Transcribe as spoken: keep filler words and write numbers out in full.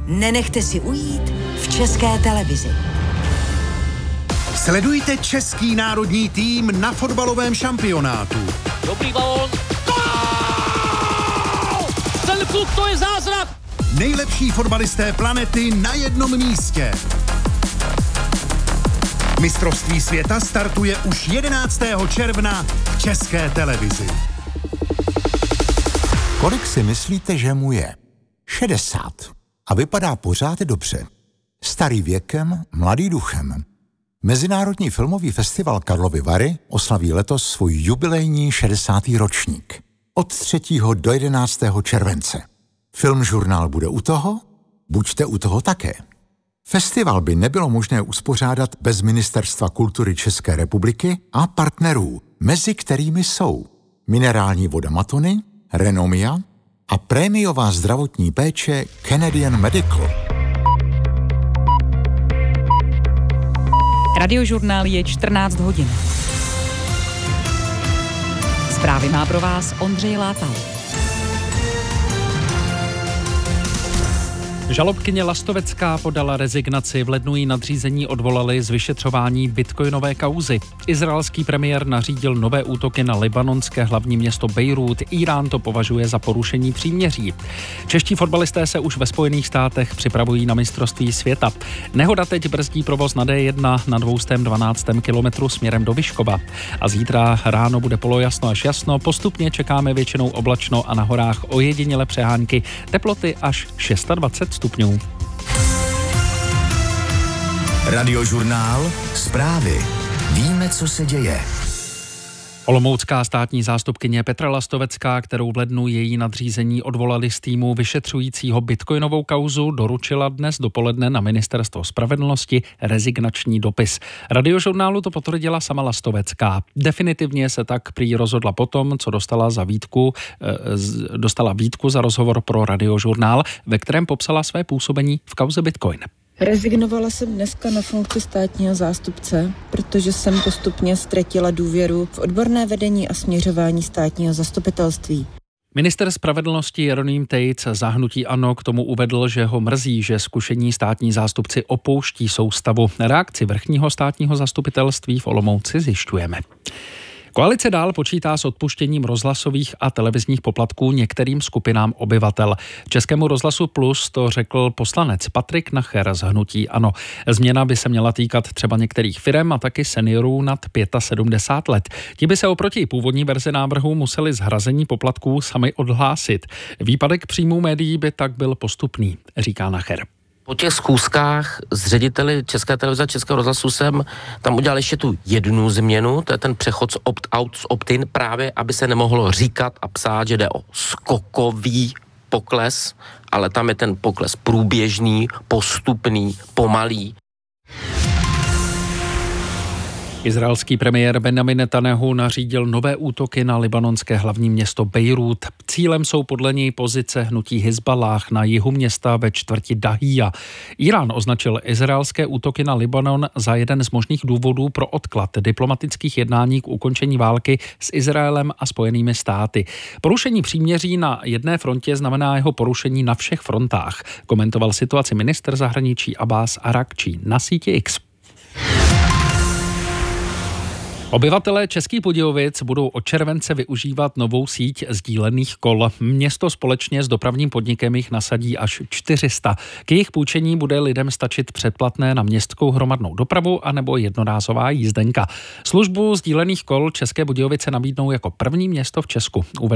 nenechte si ujít v České televizi. Sledujte český národní tým na fotbalovém šampionátu. Dobrý balón. Gól! Ten klub, to je zázrak! Nejlepší fotbalisté planety na jednom místě. Mistrovství světa startuje už jedenáctého června v České televizi. Kolik si myslíte, že mu je? šedesát. A vypadá pořád dobře. Starý věkem, mladý duchem. Mezinárodní filmový festival Karlovy Vary oslaví letos svůj jubilejní šedesátý ročník. Od třetího do jedenáctého července. Filmžurnál bude u toho? Buďte u toho také. Festival by nebylo možné uspořádat bez Ministerstva kultury České republiky a partnerů, mezi kterými jsou minerální voda Matony, Renomia a prémiová zdravotní péče Canadian Medical. Radiožurnál je čtrnáct hodin. Zprávy má pro vás Ondřej Látal. Žalobkyně Lastovecká podala rezignaci, v lednu jí nadřízení odvolali z vyšetřování bitcoinové kauzy. Izraelský premiér nařídil nové útoky na libanonské hlavní město Bejrút. Irán to považuje za porušení příměří. Čeští fotbalisté se už ve Spojených státech připravují na mistrovství světa. Nehoda teď brzdí provoz na D jedna na dvě stě dvanáct kilometrů směrem do Vyškova. A zítra ráno bude polojasno až jasno, postupně čekáme většinou oblačno a na horách ojediněle přehánky, teploty až dvacet šest stupňů. Radiožurnál, zprávy. Víme, co se děje. Olomoucká státní zástupkyně Petra Lastovecká, kterou v lednu její nadřízení odvolali z týmu vyšetřujícího bitcoinovou kauzu, doručila dnes dopoledne na Ministerstvo spravedlnosti rezignační dopis. Radiožurnálu to potvrdila sama Lastovecká. Definitivně se tak prý rozhodla potom, co dostala za výtku, eh, dostala výtku za rozhovor pro Radiožurnál, ve kterém popsala své působení v kauze Bitcoin. Rezignovala jsem dneska na funkci státního zástupce, protože jsem postupně ztratila důvěru v odborné vedení a směřování státního zastupitelství. Minister spravedlnosti Jeroným Tejc za hnutí ANO k tomu uvedl, že ho mrzí, že zkušení státní zástupci opouští soustavu. Reakci vrchního státního zastupitelství v Olomouci zjišťujeme. Koalice dál počítá s odpuštěním rozhlasových a televizních poplatků některým skupinám obyvatel. Českému rozhlasu Plus to řekl poslanec Patrik Nacher z hnutí ANO. Změna by se měla týkat třeba některých firem a taky seniorů nad sedmdesát pět let. Ti by se oproti původní verzi návrhu museli zhrazení poplatků sami odhlásit. Výpadek příjmů médií by tak byl postupný, říká Nacher. Po těch schůzkách s řediteli České televize a Českého rozhlasu jsem tam udělal ještě tu jednu změnu, to je ten přechod z opt-out z opt-in, právě aby se nemohlo říkat a psát, že jde o skokový pokles, ale tam je ten pokles průběžný, postupný, pomalý. Izraelský premiér Benjamin Netanjahu nařídil nové útoky na libanonské hlavní město Bejrút. Cílem jsou podle něj pozice hnutí Hizballáh na jihu města ve čtvrti Dahija. Irán označil izraelské útoky na Libanon za jeden z možných důvodů pro odklad diplomatických jednání k ukončení války s Izraelem a Spojenými státy. Porušení příměří na jedné frontě znamená jeho porušení na všech frontách, komentoval situaci ministr zahraničí Abbás Arakčí na síti X. Obyvatelé Českých Budějovic budou od července využívat novou síť sdílených kol. Město společně s dopravním podnikem jich nasadí až čtyři sta. K jejich půjčení bude lidem stačit předplatné na městskou hromadnou dopravu anebo jednorázová jízdenka. Službu sdílených kol České Budějovice nabídnou jako první město v Česku.